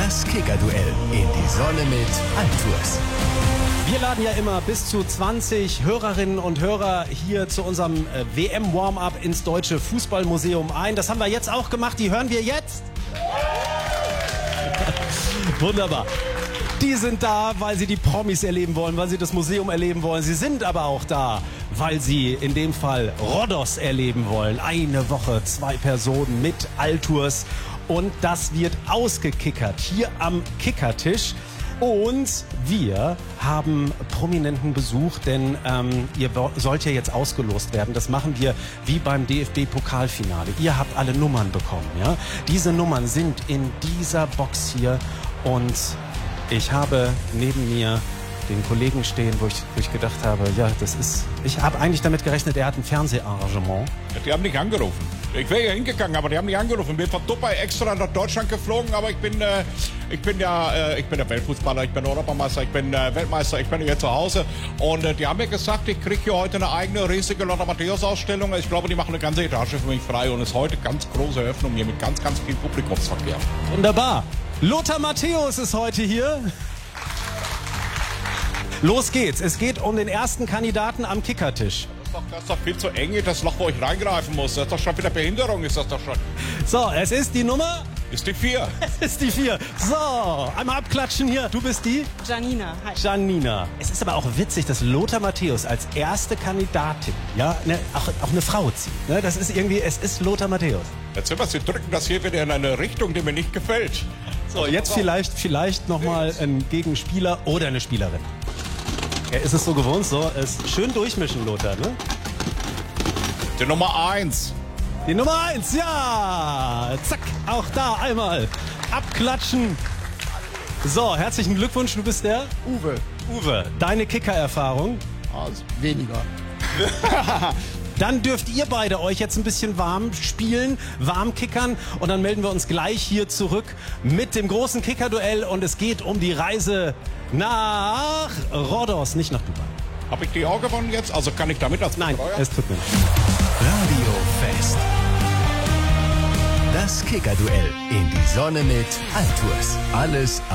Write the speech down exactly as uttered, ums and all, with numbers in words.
Das Kicker-Duell in die Sonne mit Altours. Wir laden ja immer bis zu zwanzig Hörerinnen und Hörer hier zu unserem W M-Warm-Up ins Deutsche Fußballmuseum ein. Das haben wir jetzt auch gemacht. Die hören wir jetzt. Wunderbar. Die sind da, weil sie die Promis erleben wollen, weil sie das Museum erleben wollen. Sie sind aber auch da, weil sie in dem Fall Rhodos erleben wollen. Eine Woche, zwei Personen mit Altours. Und das wird ausgekickert hier am Kickertisch. Und wir haben prominenten Besuch, denn ähm, ihr sollt ja jetzt ausgelost werden. Das machen wir wie beim D F B-Pokalfinale. Ihr habt alle Nummern bekommen, ja? Diese Nummern sind in dieser Box hier und ich habe neben mir den Kollegen stehen, wo ich, wo ich gedacht habe, ja, das ist... Ich habe eigentlich damit gerechnet, er hat ein Fernseharrangement. Ja, die haben nicht angerufen. Ich wäre ja hingegangen, aber die haben nicht angerufen. Ich bin von Dubai extra nach Deutschland geflogen, aber ich bin, äh, ich bin ja, äh, ich bin der Weltfußballer, ich bin Europameister, ich bin äh, Weltmeister, ich bin hier zu Hause. Und äh, die haben mir gesagt, ich kriege hier heute eine eigene riesige Lothar Matthäus-Ausstellung. Ich glaube, die machen eine ganze Etage für mich frei und es ist heute ganz große Eröffnung hier mit ganz, ganz viel Publikumsverkehr. Wunderbar. Lothar Matthäus ist heute hier. Los geht's. Es geht um den ersten Kandidaten am Kickertisch. Das ist doch, das ist doch viel zu eng, das Loch, wo ich reingreifen muss. Das ist doch schon wieder Behinderung, ist das doch schon. So, es ist die Nummer... Ist die vier. Es ist die vier. So, einmal abklatschen hier. Du bist die? Janina. Hi. Janina. Es ist aber auch witzig, dass Lothar Matthäus als erste Kandidatin, ja, ne, auch, auch eine Frau zieht. Ne? Das ist irgendwie, es ist Lothar Matthäus. Jetzt sind wir, Sie drücken das hier wieder in eine Richtung, die mir nicht gefällt. So, jetzt vielleicht, vielleicht nochmal ein Gegenspieler oder eine Spielerin. Ja, ist es so gewohnt, so, es schön durchmischen, Lothar, ne? Die Nummer eins. Die Nummer eins, ja! Zack, auch da einmal abklatschen. So, herzlichen Glückwunsch, du bist der? Uwe. Uwe, deine Kicker-Erfahrung? Also weniger. Dann dürft ihr beide euch jetzt ein bisschen warm spielen, warm kickern und dann melden wir uns gleich hier zurück mit dem großen Kicker-Duell und es geht um die Reise nach Rhodos, nicht nach Dubai. Habe ich die auch gewonnen jetzt? Also kann ich damit als Nein, Betreuer? es tut mir leid. Radio Fest. Das Kicker-Duell in die Sonne mit Altours. Alles